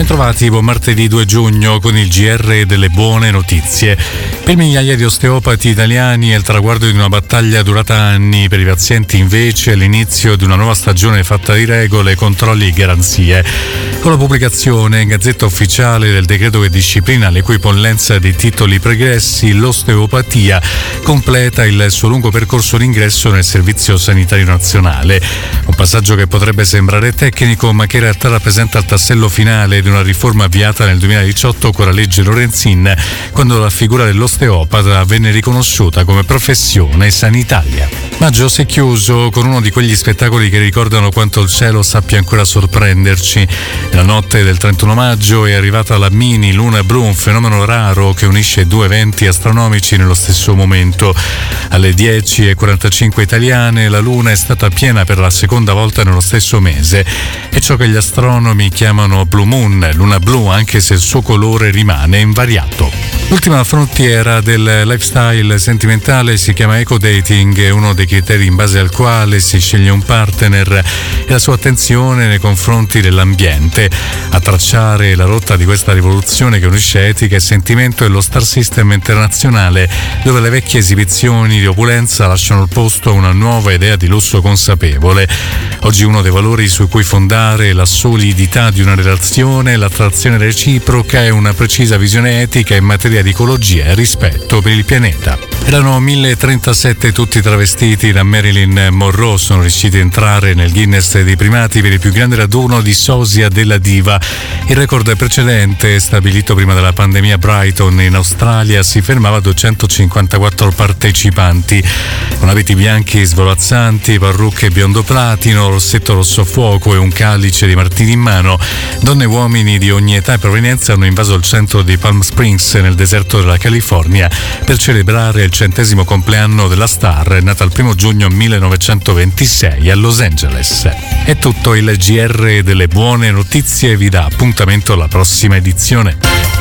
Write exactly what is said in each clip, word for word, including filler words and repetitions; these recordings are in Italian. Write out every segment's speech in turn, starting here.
bentrovati, buon martedì due giugno con il G R delle buone notizie. Per migliaia di osteopati italiani è il traguardo di una battaglia durata anni, per i pazienti invece è l'inizio di una nuova stagione fatta di regole, controlli e garanzie. Con la pubblicazione in Gazzetta Ufficiale del decreto che disciplina l'equipollenza dei titoli pregressi, l'osteopatia completa il suo lungo percorso d'ingresso nel Servizio Sanitario Nazionale. Un passaggio che potrebbe sembrare tecnico, ma che in realtà rappresenta il tassello finale di una riforma avviata nel duemiladiciotto con la legge Lorenzin, quando la figura dell'osteopata venne riconosciuta come professione sanitaria. Maggio si è chiuso con uno di quegli spettacoli che ricordano quanto il cielo sappia ancora sorprenderci. Nella notte del trentuno maggio è arrivata la mini luna blu, un fenomeno raro che unisce due eventi astronomici nello stesso momento. Alle dieci e quarantacinque italiane la luna è stata piena per la seconda volta nello stesso mese. È ciò che gli astronomi chiamano blue moon, luna blu, anche se il suo colore rimane invariato. L'ultima frontiera del lifestyle sentimentale si chiama eco-dating, uno dei criteri in base al quale si sceglie un partner e la sua attenzione nei confronti dell'ambiente. A tracciare la rotta di questa rivoluzione che unisce etica e sentimento è lo Star System internazionale, dove le vecchie esibizioni di opulenza lasciano il posto a una nuova idea di lusso consapevole. Oggi uno dei valori su cui fondare la solidità di una relazione, l'attrazione reciproca e una precisa visione etica in materia di ecologia e rispetto per il pianeta. Erano mille e trentasette tutti travestiti da Marilyn Monroe, sono riusciti a entrare nel Guinness dei primati per il più grande raduno di sosia della diva. Il record precedente, stabilito prima della pandemia a Brighton in Australia, si fermava a duecentocinquantaquattro partecipanti. Con abiti bianchi svolazzanti, parrucche biondo platino, rossetto rosso fuoco e un calice di martini in mano, donne e uomini di ogni età e provenienza hanno invaso il centro di Palm Springs nel deserto della California per celebrare il centesimo compleanno della star, nata il primo giugno millenovecentoventisei a Los Angeles. È tutto, il G R delle buone notizie vi dà appuntamento alla prossima edizione.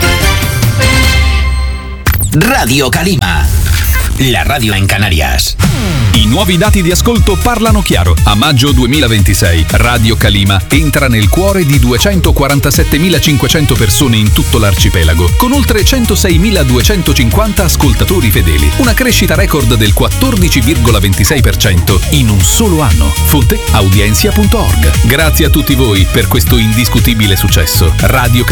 Radio Calima, la radio en Canarias. I nuovi dati di ascolto parlano chiaro. A maggio duemilaventisei Radio Calima entra nel cuore di duecentoquarantasettemilacinquecento persone in tutto l'arcipelago, con oltre centoseimiladuecentocinquanta ascoltatori fedeli. Una crescita record del quattordici virgola ventisei per cento in un solo anno. Fonte audiencia punto org. Grazie a tutti voi per questo indiscutibile successo. Radio